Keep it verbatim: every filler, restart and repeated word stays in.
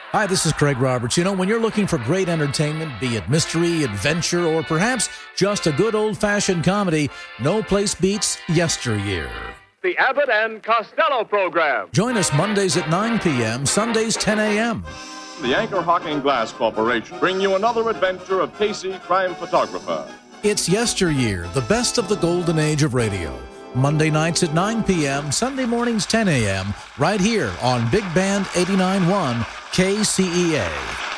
Hi, this is Craig Roberts. You know, when you're looking for great entertainment, be it mystery, adventure, or perhaps just a good old-fashioned comedy, no place beats Yesteryear. The Abbott and Costello program. Join us Mondays at nine p.m., Sundays ten a.m. The Anchor Hocking Glass Corporation bring you another adventure of Casey, crime photographer. It's Yesteryear, the best of the golden age of radio. Monday nights at nine p.m., Sunday mornings ten a.m., right here on Big Band eighty-nine point one K C E A.